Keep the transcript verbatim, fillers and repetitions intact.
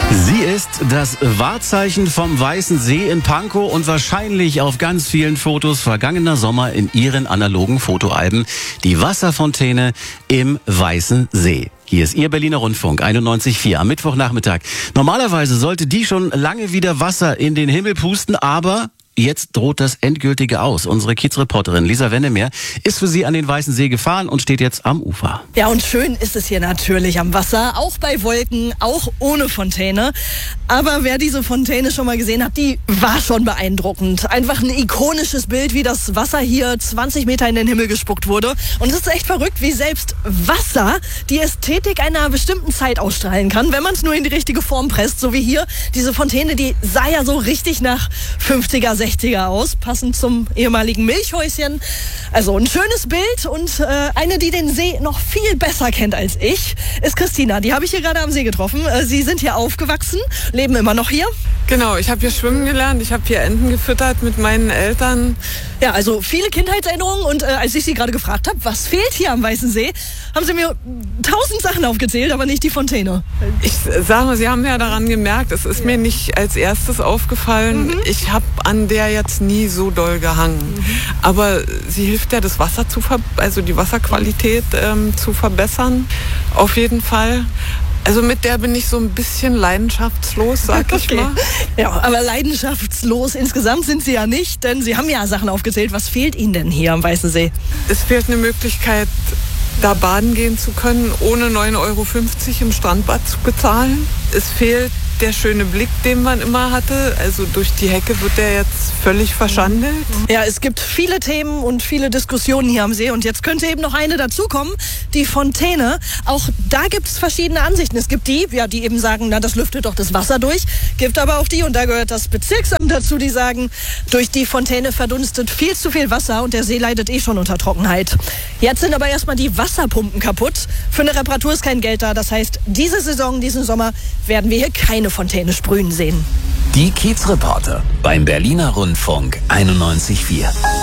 Sie ist das Wahrzeichen vom Weißen See in Pankow und wahrscheinlich auf ganz vielen Fotos vergangener Sommer in Ihren analogen Fotoalben. Die Wasserfontäne im Weißen See. Hier ist Ihr Berliner Rundfunk einundneunzig Komma vier am Mittwochnachmittag. Normalerweise sollte die schon lange wieder Wasser in den Himmel pusten, aber jetzt droht das Endgültige aus. Unsere Kiezreporterin Lisa Wennemeer ist für Sie an den Weißen See gefahren und steht jetzt am Ufer. Ja, und schön ist es hier natürlich am Wasser, auch bei Wolken, auch ohne Fontäne. Aber wer diese Fontäne schon mal gesehen hat, die war schon beeindruckend. Einfach ein ikonisches Bild, wie das Wasser hier zwanzig Meter in den Himmel gespuckt wurde. Und es ist echt verrückt, wie selbst Wasser die Ästhetik einer bestimmten Zeit ausstrahlen kann, wenn man es nur in die richtige Form presst. So wie hier, diese Fontäne, die sah ja so richtig nach fünfziger, sechziger aus, passend zum ehemaligen Milchhäuschen. Also ein schönes Bild und äh, eine, die den See noch viel besser kennt als ich, ist Christina. Die habe ich hier gerade am See getroffen. Äh, Sie sind hier aufgewachsen, leben immer noch hier. Genau, ich habe hier schwimmen gelernt, ich habe hier Enten gefüttert mit meinen Eltern. Ja, also viele Kindheitserinnerungen und äh, als ich Sie gerade gefragt habe, was fehlt hier am Weißen See, haben Sie mir tausend Sachen aufgezählt, aber nicht die Fontäne. Ich sage mal, Sie haben ja daran gemerkt, es ist ja. mir nicht als erstes aufgefallen. Mhm. Ich habe an der jetzt nie so doll gehangen. Mhm. Aber sie hilft ja, das Wasser zu ver- also die Wasserqualität ähm, zu verbessern, auf jeden Fall. Also mit der bin ich so ein bisschen leidenschaftslos, sag ich okay. mal. Ja, aber leidenschaftslos insgesamt sind Sie ja nicht, denn Sie haben ja Sachen aufgezählt. Was fehlt Ihnen denn hier am Weißen See? Es fehlt eine Möglichkeit, da baden gehen zu können, ohne neun Euro fünfzig im Strandbad zu bezahlen. Es fehlt der schöne Blick, den man immer hatte. Also durch die Hecke wird der jetzt völlig verschandelt. Ja, es gibt viele Themen und viele Diskussionen hier am See. Und jetzt könnte eben noch eine dazukommen, die Fontäne. Auch da gibt es verschiedene Ansichten. Es gibt die, ja, die eben sagen, na, das lüftet doch das Wasser durch. Gibt aber auch die, und da gehört das Bezirksamt dazu, die sagen, durch die Fontäne verdunstet viel zu viel Wasser und der See leidet eh schon unter Trockenheit. Jetzt sind aber erstmal die Wasserpumpen kaputt. Für eine Reparatur ist kein Geld da. Das heißt, diese Saison, diesen Sommer werden wir hier keine Fontäne sprühen sehen. Die Kiezreporter beim Berliner Rundfunk einundneunzig Komma vier.